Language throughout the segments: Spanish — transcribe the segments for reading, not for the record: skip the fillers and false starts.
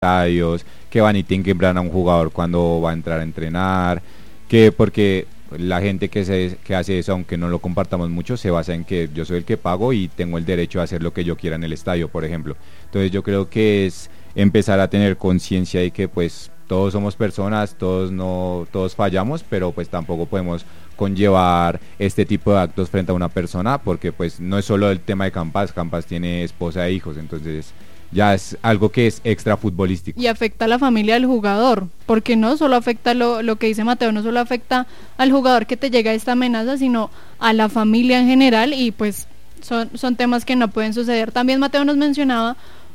estadios, que van y timbran a un jugador cuando va a entrar a entrenar, que porque la gente que hace eso, aunque no lo compartamos mucho, se basa en que yo soy el que pago y tengo el derecho a hacer lo que yo quiera en el estadio, por ejemplo. Entonces yo creo que es empezar a tener conciencia de que pues todos somos personas, todos fallamos, pero pues tampoco podemos conllevar este tipo de actos frente a una persona, porque pues no es solo el tema de Campas tiene esposa e hijos, entonces ya es algo que es extra futbolístico. Y afecta a la familia del jugador, porque no solo afecta lo que dice Mateo, no solo afecta al jugador que te llega esta amenaza, sino a la familia en general, y pues son temas que no pueden suceder. También Mateo nos mencionaba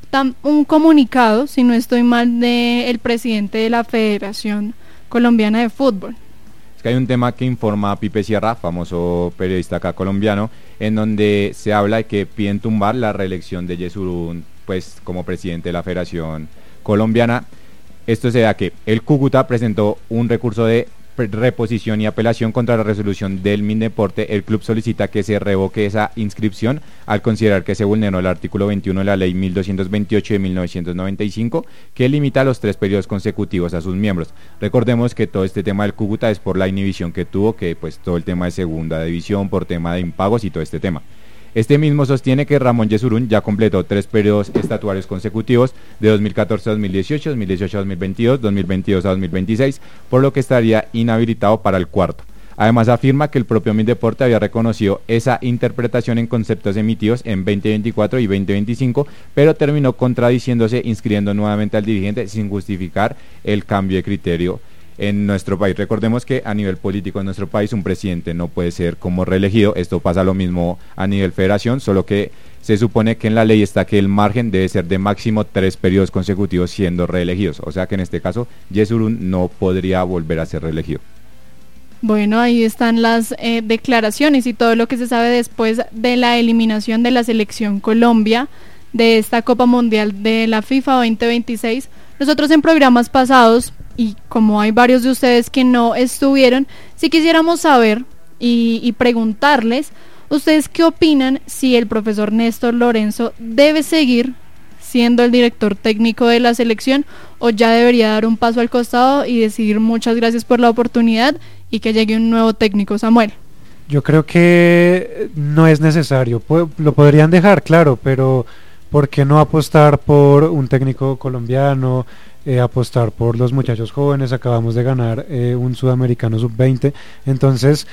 un comunicado, si no estoy mal, del presidente de la Federación Colombiana de Fútbol. Es que hay un tema que informa Pipe Sierra, famoso periodista acá colombiano, en donde se habla de que piden tumbar la reelección de Yesurún pues como presidente de la Federación Colombiana. Esto se da que el Cúcuta presentó un recurso de reposición y apelación contra la resolución del Mindeporte. El club solicita que se revoque esa inscripción al considerar que se vulneró el artículo 21 de la ley 1228 de 1995, que limita los 3 periodos consecutivos a sus miembros. Recordemos que todo este tema del Cúcuta es por la inhibición que tuvo, que pues todo el tema de segunda división, por tema de impagos y todo este tema. Este mismo sostiene que Ramón Yesurún ya completó 3 periodos estatuarios consecutivos de 2014 a 2018, 2018 a 2022, 2022 a 2026, por lo que estaría inhabilitado para el 4º. Además afirma que el propio Mindeporte había reconocido esa interpretación en conceptos emitidos en 2024 y 2025, pero terminó contradiciéndose inscribiendo nuevamente al dirigente sin justificar el cambio de criterio en nuestro país. Recordemos que a nivel político en nuestro país un presidente no puede ser como reelegido. Esto pasa lo mismo a nivel federación, solo que se supone que en la ley está que el margen debe ser de máximo 3 periodos consecutivos siendo reelegidos, o sea que en este caso Yesurún no podría volver a ser reelegido. Bueno, ahí están las declaraciones y todo lo que se sabe después de la eliminación de la selección Colombia de esta Copa Mundial de la FIFA 2026. Nosotros en programas pasados, y como hay varios de ustedes que no estuvieron, si quisiéramos saber y preguntarles, ¿ustedes qué opinan si el profesor Néstor Lorenzo debe seguir siendo el director técnico de la selección o ya debería dar un paso al costado y decidir muchas gracias por la oportunidad y que llegue un nuevo técnico? Samuel. Yo creo que no es necesario, lo podrían dejar, claro, pero ¿por qué no apostar por un técnico colombiano? Apostar por los muchachos jóvenes. Acabamos de ganar un sudamericano sub-20, entonces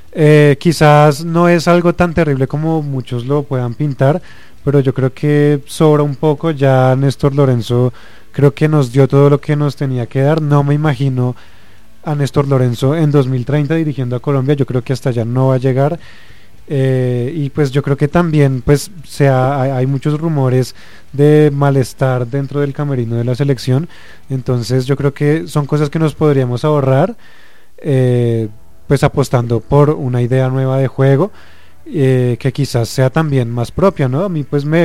quizás no es algo tan terrible como muchos lo puedan pintar, pero yo creo que sobra un poco. Ya Néstor Lorenzo creo que nos dio todo lo que nos tenía que dar. No me imagino a Néstor Lorenzo en 2030 dirigiendo a Colombia, yo creo que hasta allá no va a llegar. Y pues yo creo que también pues hay muchos rumores de malestar dentro del camerino de la selección, entonces yo creo que son cosas que nos podríamos ahorrar pues apostando por una idea nueva de juego que quizás sea también más propia, ¿no? A mí pues me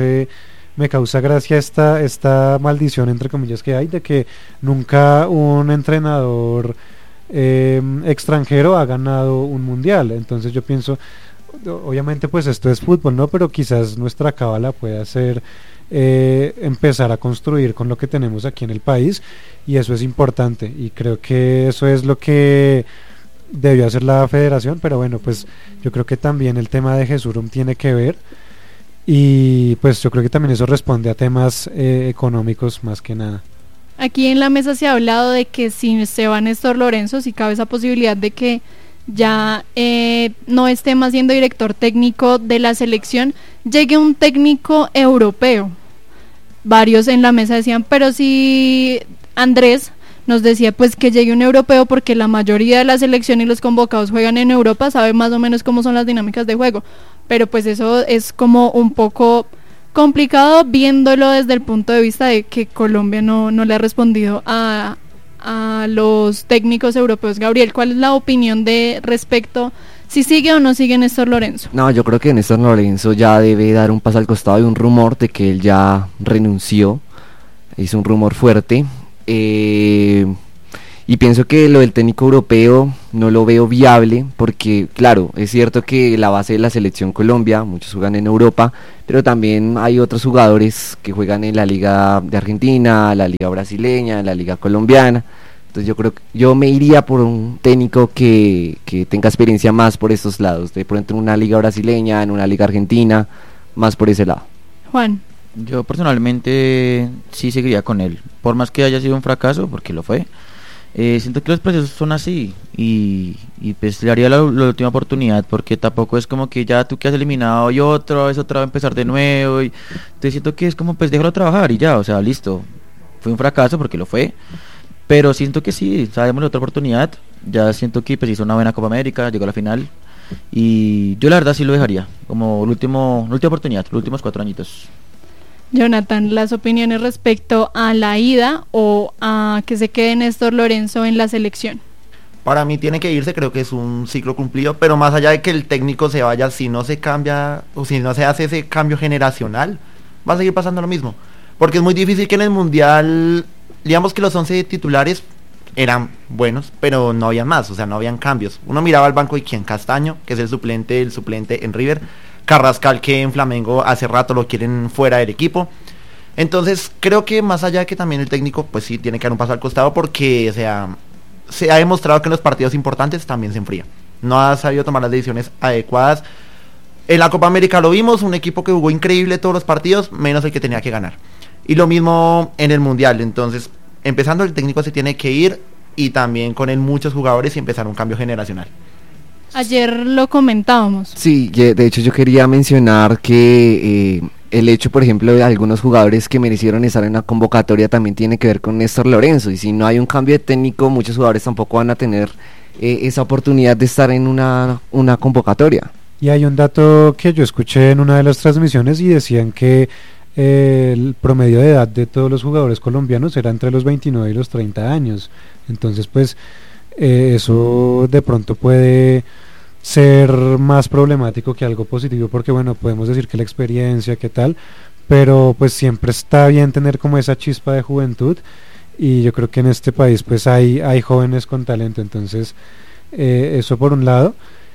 causa gracia esta maldición entre comillas que hay de que nunca un entrenador extranjero ha ganado un mundial. Entonces yo pienso, obviamente pues esto es fútbol, ¿no? Pero quizás nuestra cábala pueda ser empezar a construir con lo que tenemos aquí en el país, y eso es importante, y creo que eso es lo que debió hacer la federación. Pero bueno, pues yo creo que también el tema de Yesurún tiene que ver, y pues yo creo que también eso responde a temas económicos más que nada. Aquí en la mesa se ha hablado de que si se va Néstor Lorenzo, si cabe esa posibilidad de que ya no esté más siendo director técnico de la selección, llegue un técnico europeo. Varios en la mesa decían, pero si Andrés nos decía pues que llegue un europeo, porque la mayoría de la selección y los convocados juegan en Europa, sabe más o menos cómo son las dinámicas de juego, pero pues eso es como un poco complicado viéndolo desde el punto de vista de que Colombia no le ha respondido a los técnicos europeos. Gabriel, ¿cuál es la opinión de respecto si sigue o no sigue Néstor Lorenzo? No, yo creo que Néstor Lorenzo ya debe dar un paso al costado. Hay un rumor de que él ya renunció, es un rumor fuerte, y Y pienso que lo del técnico europeo no lo veo viable porque, claro, es cierto que la base de la selección Colombia, muchos juegan en Europa, pero también hay otros jugadores que juegan en la liga de Argentina, la liga brasileña, la liga colombiana. Entonces yo creo que yo me iría por un técnico que tenga experiencia más por estos lados, de pronto en una liga brasileña, en una liga argentina, más por ese lado. Juan. Yo personalmente sí seguiría con él, por más que haya sido un fracaso, porque lo fue. Siento que los procesos son así y pues le haría la última oportunidad, porque tampoco es como que ya tú que has eliminado y otra vez a empezar de nuevo, y entonces siento que es como pues déjalo trabajar y ya, o sea, listo, fue un fracaso porque lo fue, pero siento que sí, sabemos la otra oportunidad, ya siento que pues hizo una buena Copa América, llegó a la final y yo la verdad sí lo dejaría como la última oportunidad, los últimos 4 añitos. Jonathan, las opiniones respecto a la ida o a que se quede Néstor Lorenzo en la selección. Para mí tiene que irse, creo que es un ciclo cumplido, pero más allá de que el técnico se vaya, si no se cambia o si no se hace ese cambio generacional, va a seguir pasando lo mismo. Porque es muy difícil que en el Mundial, digamos que los 11 titulares eran buenos, pero no habían más, o sea, no habían cambios. Uno miraba al banco y ¿quién? Castaño, que es el suplente en River, Carrascal, que en Flamengo hace rato lo quieren fuera del equipo. Entonces creo que más allá de que también el técnico pues sí tiene que dar un paso al costado, porque o sea, se ha demostrado que en los partidos importantes también se enfría, no ha sabido tomar las decisiones adecuadas. En la Copa América lo vimos, un equipo que jugó increíble todos los partidos, menos el que tenía que ganar, y lo mismo en el Mundial. Entonces empezando, el técnico se tiene que ir, y también con él muchos jugadores, y empezar un cambio generacional. Ayer lo comentábamos. Sí, de hecho yo quería mencionar que el hecho, por ejemplo, de algunos jugadores que merecieron estar en la convocatoria también tiene que ver con Néstor Lorenzo, y si no hay un cambio de técnico, muchos jugadores tampoco van a tener esa oportunidad de estar en una convocatoria. Y hay un dato que yo escuché en una de las transmisiones y decían que el promedio de edad de todos los jugadores colombianos era entre los 29 y los 30 años. Entonces pues eso de pronto puede ser más problemático que algo positivo, porque bueno, podemos decir que la experiencia, qué tal, pero pues siempre está bien tener como esa chispa de juventud, y yo creo que en este país pues hay jóvenes con talento. Entonces eso por un lado.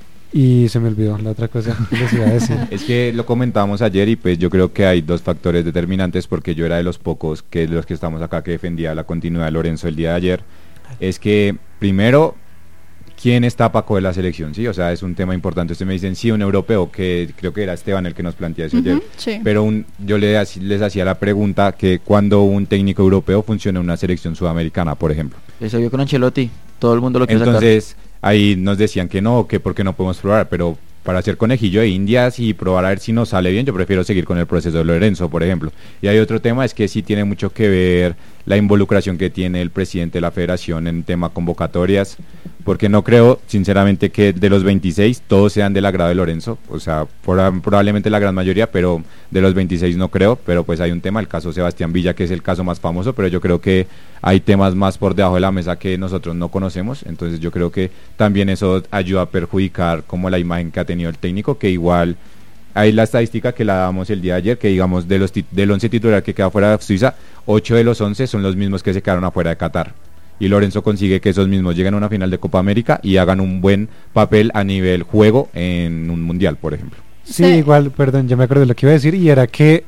Y se me olvidó la otra cosa que les iba a decir. Es que lo comentábamos ayer, y pues yo creo que hay 2 factores determinantes, porque yo era de los pocos de los que estamos acá que defendía la continuidad de Lorenzo el día de ayer. Es que primero, ¿quién está para coger la selección? Sí, o sea, es un tema importante. Ustedes me dicen, sí, un europeo, que creo que era Esteban el que nos plantea eso ayer. Sí. Pero yo les hacía la pregunta que cuando un técnico europeo funciona en una selección sudamericana, por ejemplo. Eso vio con Ancelotti, todo el mundo lo quiere Entonces, ahí nos decían que no, que porque no podemos probar, pero para hacer conejillo de indias y probar a ver si nos sale bien, yo prefiero seguir con el proceso de Lorenzo, por ejemplo. Y hay otro tema, es que sí tiene mucho que ver la involucración que tiene el presidente de la federación en tema convocatorias, porque no creo, sinceramente, que de los 26 todos sean del agrado de Lorenzo, o sea, probablemente la gran mayoría, pero de los 26 no creo. Pero pues hay un tema, el caso Sebastián Villa, que es el caso más famoso, pero yo creo que hay temas más por debajo de la mesa que nosotros no conocemos. Entonces yo creo que también eso ayuda a perjudicar como la imagen que ha tenido el técnico, que igual hay la estadística que la damos el día de ayer, que digamos del 11 titular que queda fuera de Suiza, 8 de los 11 son los mismos que se quedaron afuera de Qatar, y Lorenzo consigue que esos mismos lleguen a una final de Copa América y hagan un buen papel a nivel juego en un mundial, por ejemplo. Sí, igual, perdón, ya me acordé de lo que iba a decir, y era que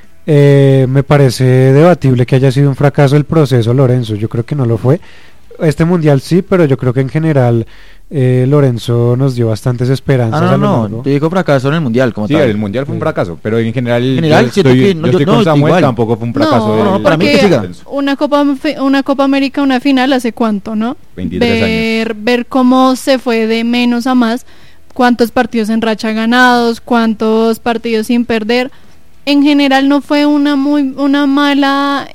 me parece debatible que haya sido un fracaso el proceso Lorenzo. Yo creo que no lo fue. Este mundial sí, pero yo creo que en general Lorenzo nos dio bastantes esperanzas. No, te digo fracaso en el mundial como sí, tal. el mundial fue un fracaso, pero en general yo estoy con Samuel, igual. tampoco fue un fracaso. No, para mí que siga. Una Copa América, una final, ¿hace cuánto, no? 23 años. Ver cómo se fue de menos a más, cuántos partidos en racha ganados, cuántos partidos sin perder. En general no fue una mala,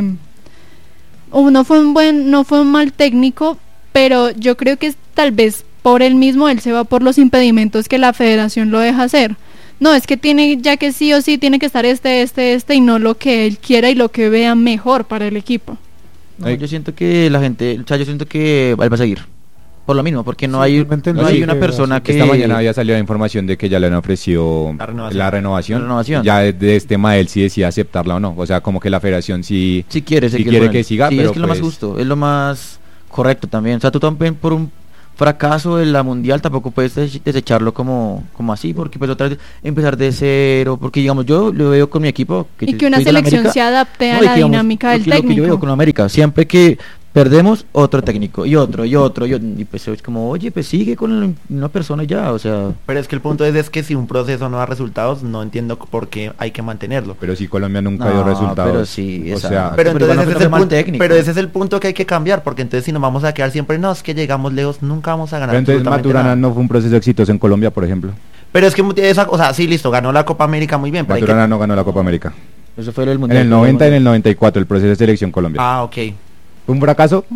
no fue un mal técnico, pero yo creo que tal vez por él mismo él se va por los impedimentos que la federación lo deja hacer. No, es que tiene, ya que sí o sí tiene que estar este y no lo que él quiera y lo que vea mejor para el equipo. No, yo siento que la gente, o sea, yo siento que él va a seguir. Por lo mismo, porque no hay una persona que... Esta mañana había salido la información de que ya le han ofrecido la renovación. Ya de este tema él sí decía aceptarla o no. O sea, como que la federación sí quiere que siga. Sí, pero es que es lo más justo, es lo más Correcto, también. O sea, tú también por un fracaso de la mundial tampoco puedes desecharlo como así, porque pues otra vez empezar de cero, porque digamos yo lo veo con mi equipo y que una selección se adapte a la dinámica del técnico. Lo que yo veo con América, siempre que perdemos otro técnico y otro y pues es como, oye, pues sigue con una persona y ya, o sea. Pero es que el punto es que si un proceso no da resultados, no entiendo por qué hay que mantenerlo. Pero si Colombia nunca dio resultados. Pero sí, o sea, pero entonces ese es el técnico. punto que hay que cambiar, porque entonces si nos vamos a quedar siempre, no, es que llegamos lejos, nunca vamos a ganar. Pero entonces Maturana no fue un proceso exitoso en Colombia, por ejemplo. Pero es que o sea, sí, listo, ganó la Copa América muy bien, pero Maturana no ganó la Copa América. Eso fue el mundial. En el 90 y en el 94 el proceso de selección Colombia. Ah, ok. ¿Fue un fracaso?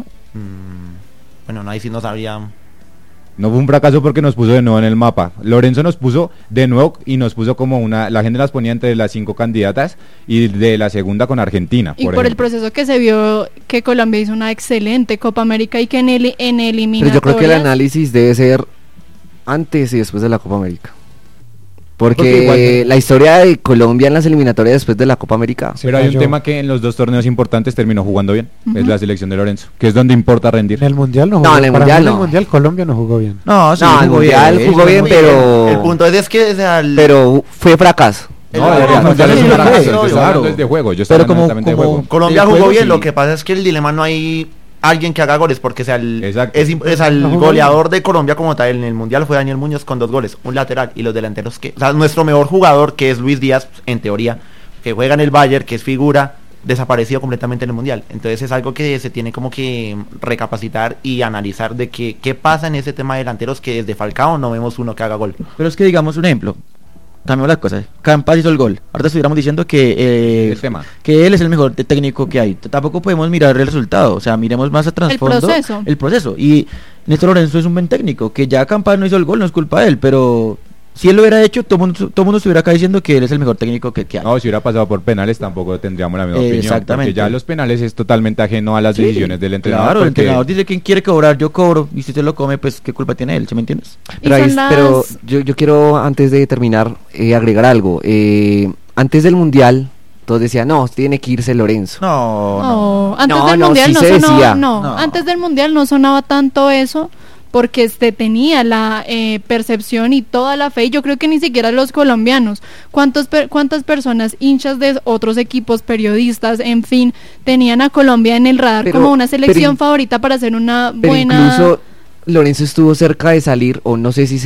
Bueno, no, ahí sí no sabría. No fue un fracaso porque nos puso de nuevo en el mapa. Lorenzo nos puso de nuevo y nos puso como la gente las ponía entre las 5 candidatas y de la segunda con Argentina. Y por el proceso que se vio que Colombia hizo una excelente Copa América y que en eliminatorias. Pero yo creo que el análisis debe ser antes y después de la Copa América. Porque igual, la historia de Colombia en las eliminatorias después de la Copa América. Pero hay un tema que en los 2 torneos importantes terminó jugando bien, es la selección de Lorenzo, que es donde importa rendir. En el Mundial no jugó bien. En el Mundial Colombia no jugó bien. No, sí, el Mundial jugó bien, pero... El punto es que... Pero fue fracaso. No, el Mundial es un fracaso, yo estoy hablando de juego, yo estoy hablando de juego. Colombia jugó bien, lo que pasa es que el dilema no hay... alguien que haga goles, porque el goleador de Colombia como tal en el Mundial fue Daniel Muñoz con 2 goles, un lateral, y los delanteros o sea, nuestro mejor jugador, que es Luis Díaz, en teoría, que juega en el Bayern, que es figura, desaparecido completamente en el Mundial. Entonces es algo que se tiene como que recapacitar y analizar de qué pasa en ese tema de delanteros, que desde Falcao no vemos uno que haga gol. Pero es que digamos un ejemplo, cambiamos las cosas. Campas hizo el gol. Ahora estuviéramos diciendo que él es el mejor técnico que hay. Tampoco podemos mirar el resultado. O sea, miremos más a trasfondo. El proceso. Y Néstor Lorenzo es un buen técnico. Que ya Campas no hizo el gol, no es culpa de él. Pero si él lo hubiera hecho, todo mundo estuviera acá diciendo que él es el mejor técnico que hay. No, si hubiera pasado por penales tampoco tendríamos la misma opinión. Exactamente. Porque ya los penales es totalmente ajeno a las decisiones del entrenador. Claro, el entrenador dice quién quiere cobrar, yo cobro. Y si usted lo come, pues qué culpa tiene él, ¿sí me entiendes? Pero yo quiero, antes de terminar, agregar algo. Antes del Mundial, todos decían, no, tiene que irse Lorenzo. Antes del Mundial antes del Mundial no sonaba tanto eso, porque tenía la percepción y toda la fe, y yo creo que ni siquiera los colombianos, cuántas personas, hinchas de otros equipos, periodistas, en fin, tenían a Colombia en el radar como una selección favorita para hacer una buena... Incluso Lorenzo estuvo cerca de salir, o no sé si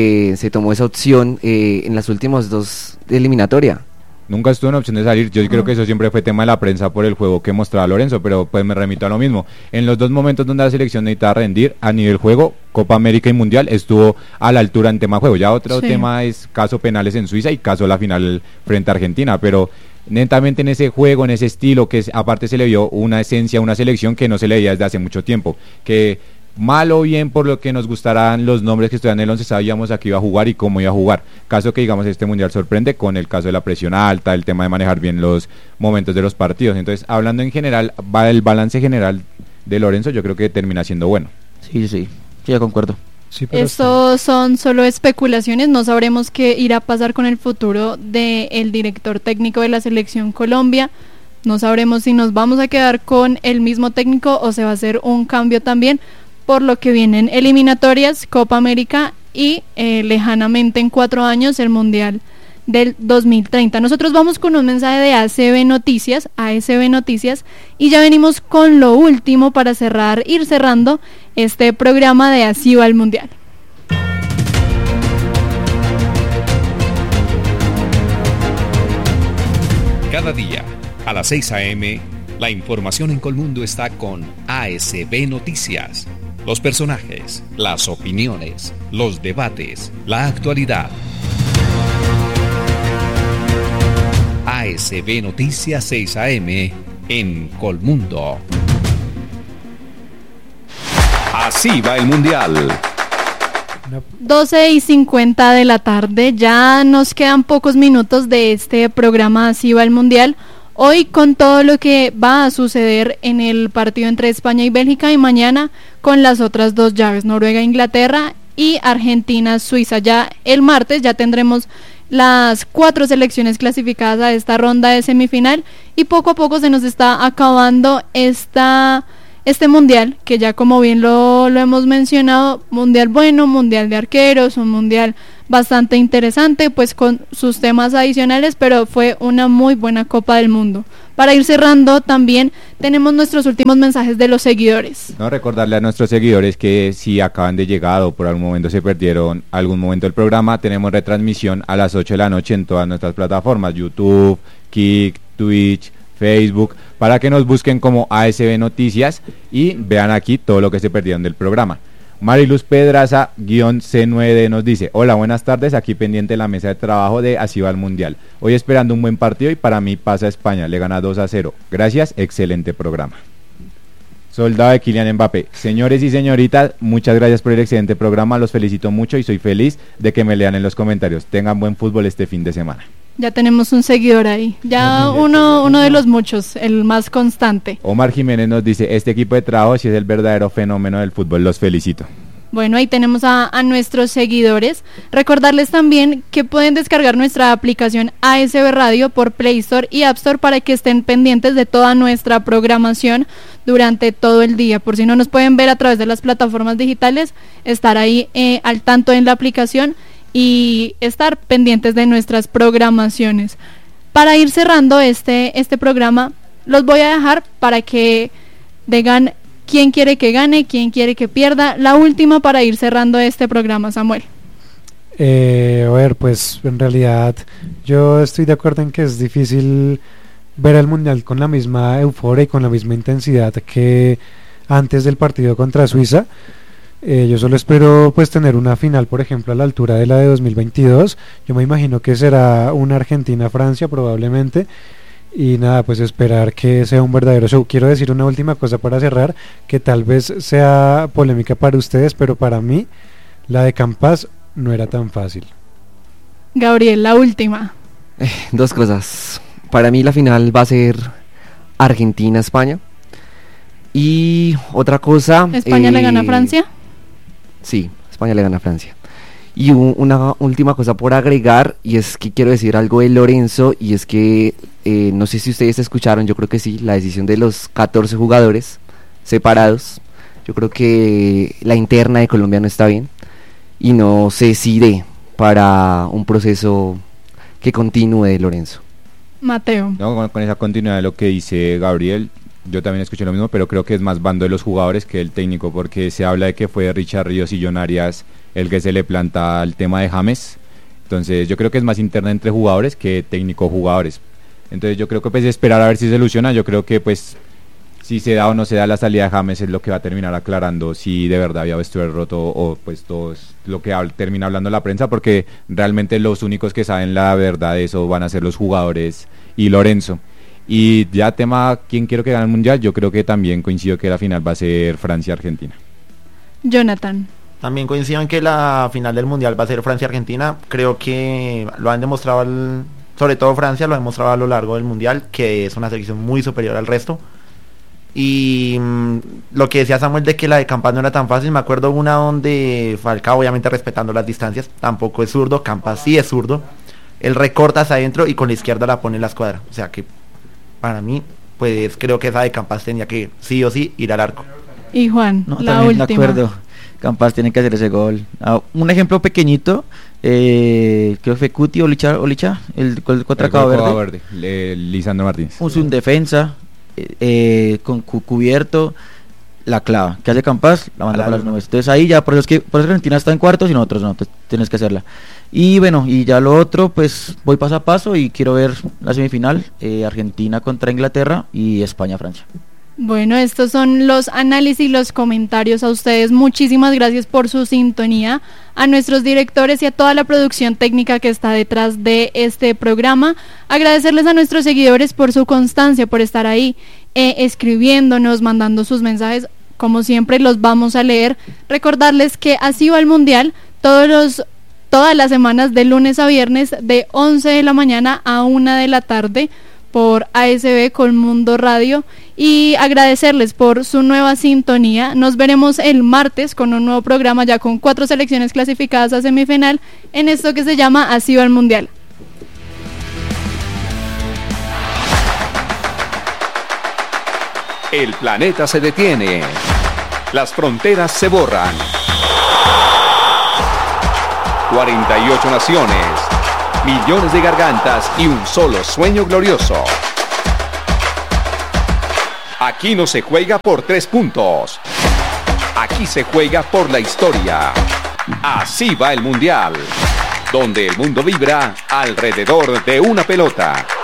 se tomó esa opción en las últimas 2 eliminatorias. Nunca estuvo en opción de salir. Yo creo que eso siempre fue tema de la prensa por el juego que mostraba Lorenzo, pero pues me remito a lo mismo. En los 2 momentos donde la selección necesitaba rendir a nivel juego, Copa América y Mundial, estuvo a la altura en tema juego. Ya otro tema es caso penales en Suiza y caso la final frente a Argentina, pero netamente en ese juego, en ese estilo, que aparte se le vio una esencia, una selección que no se le veía desde hace mucho tiempo, que mal o bien por lo que nos gustarán los nombres que estuvieran en el 11, sabíamos a qué iba a jugar y cómo iba a jugar. Caso que digamos este Mundial sorprende con el caso de la presión alta, el tema de manejar bien los momentos de los partidos. Entonces, hablando en general, el balance general de Lorenzo yo creo que termina siendo bueno. Sí, ya concuerdo. Sí, Esto son solo especulaciones, no sabremos qué irá a pasar con el futuro del director técnico de la selección Colombia. No sabremos si nos vamos a quedar con el mismo técnico o se va a hacer un cambio también, por lo que vienen eliminatorias, Copa América y lejanamente en 4 años el Mundial del 2030. Nosotros vamos con un mensaje de ASB Noticias, y ya venimos con lo último para ir cerrando este programa de Así va el Mundial. Cada día a las 6 a.m., la información en Colmundo está con ASB Noticias. Los personajes, las opiniones, los debates, la actualidad. ASB Noticias 6 AM en Colmundo. Así va el Mundial. 12:50 de la tarde, ya nos quedan pocos minutos de este programa Así va el Mundial. Hoy con todo lo que va a suceder en el partido entre España y Bélgica, y mañana con las otras 2 llaves, Noruega, Inglaterra y Argentina, Suiza. Ya el martes ya tendremos las 4 selecciones clasificadas a esta ronda de semifinal, y poco a poco se nos está acabando esta este mundial, que ya como bien lo hemos mencionado, mundial bueno, mundial de arqueros, un mundial bastante interesante, pues con sus temas adicionales, pero fue una muy buena Copa del Mundo. Para ir cerrando, también tenemos nuestros últimos mensajes de los seguidores. No, recordarle a nuestros seguidores que si acaban de llegar o por algún momento se perdieron algún momento del programa, tenemos retransmisión a las 8 de la noche en todas nuestras plataformas, YouTube, Kick, Twitch, Facebook, para que nos busquen como ASB Noticias y vean aquí todo lo que se perdieron del programa. Mariluz Pedraza _C9D nos dice: hola, buenas tardes, aquí pendiente de la mesa de trabajo de Así va el Mundial. Hoy esperando un buen partido y para mí pasa España, le gana 2-0. Gracias, excelente programa. Soldado de Kylian Mbappé: señores y señoritas, muchas gracias por el excelente programa, los felicito mucho y soy feliz de que me lean en los comentarios. Tengan buen fútbol este fin de semana. Ya tenemos un seguidor ahí, ya uno de los muchos, el más constante. Omar Jiménez nos dice: este equipo de trabajo sí es el verdadero fenómeno del fútbol, los felicito. Bueno, ahí tenemos a nuestros seguidores. Recordarles también que pueden descargar nuestra aplicación ASB Radio por Play Store y App Store para que estén pendientes de toda nuestra programación durante todo el día. Por si no nos pueden ver a través de las plataformas digitales, estar ahí al tanto en la aplicación y estar pendientes de nuestras programaciones. Para ir cerrando este programa, los voy a dejar para que digan quién quiere que gane, quién quiere que pierda. La última para ir cerrando este programa, Samuel. A ver, pues en realidad yo estoy de acuerdo en que es difícil ver el Mundial con la misma euforia y con la misma intensidad que antes del partido contra Suiza. Yo solo espero pues tener una final, por ejemplo, a la altura de la de 2022. Yo me imagino que será una Argentina-Francia probablemente. Y nada, pues esperar que sea un verdadero show. Quiero decir una última cosa para cerrar, que tal vez sea polémica para ustedes, pero para mí la de Campas no era tan fácil. Gabriel, la última. Dos cosas. Para mí la final va a ser Argentina-España. Y otra cosa... ¿España le gana a Francia? Sí, España le gana a Francia. Y una última cosa por agregar, y es que quiero decir algo de Lorenzo, y es que no sé si ustedes escucharon, yo creo que sí, la decisión de los 14 jugadores separados. Yo creo que la interna de Colombia no está bien, y no sé si dé para un proceso que continúe de Lorenzo. Mateo. No, con esa continuidad de lo que dice Gabriel, yo también escuché lo mismo, pero creo que es más bando de los jugadores que el técnico, porque se habla de que fue Richard Ríos y John Arias el que se le planta el tema de James. Entonces yo creo que es más interna entre jugadores que técnico-jugadores. Entonces yo creo que pues esperar a ver si se soluciona. Yo creo que pues si se da o no se da la salida de James es lo que va a terminar aclarando si de verdad había vestuario roto o pues todo es lo que termina hablando la prensa, porque realmente los únicos que saben la verdad de eso van a ser los jugadores y Lorenzo. Y ya tema quién quiero que gane el Mundial, yo creo que también coincido que la final va a ser Francia-Argentina. Jonathan. También coincido en que la final del Mundial va a ser Francia-Argentina. Creo que lo han demostrado, sobre todo Francia, lo ha demostrado a lo largo del Mundial, que es una selección muy superior al resto. Y lo que decía Samuel de que la de Campas no era tan fácil, me acuerdo una donde Falcao, obviamente respetando las distancias, tampoco es zurdo, Campas sí es zurdo. Él recorta hacia adentro y con la izquierda la pone en la escuadra. O sea que para mí, pues creo que esa de Campas tenía que sí o sí ir al arco. Y Juan, no, la también última. De acuerdo. Campas tiene que hacer ese gol. Un ejemplo pequeñito, creo que fue Cuti Olicha, el gol contra Cabo Verde. Lisandro Martínez. Un defensa, con cubierto, la clava. ¿Qué hace Campas? La manda para las nubes. Entonces ahí ya, por eso Argentina está en cuartos y nosotros no, entonces tienes que hacerla. Y bueno, y ya lo otro, pues voy paso a paso y quiero ver la semifinal, Argentina contra Inglaterra y España-Francia. Bueno, estos son los análisis y los comentarios a ustedes. Muchísimas gracias por su sintonía, a nuestros directores y a toda la producción técnica que está detrás de este programa. Agradecerles a nuestros seguidores por su constancia, por estar ahí escribiéndonos, mandando sus mensajes. Como siempre los vamos a leer. Recordarles que Así va el Mundial todas las semanas de lunes a viernes de 11 de la mañana a 1 de la tarde por ASB Colmundo Radio, y agradecerles por su nueva sintonía. Nos veremos el martes con un nuevo programa ya con 4 selecciones clasificadas a semifinal en esto que se llama Así va el Mundial. El planeta se detiene. Las fronteras se borran. 48 naciones, millones de gargantas y un solo sueño glorioso. Aquí no se juega por 3 puntos. Aquí se juega por la historia. Así va el Mundial, donde el mundo vibra alrededor de una pelota.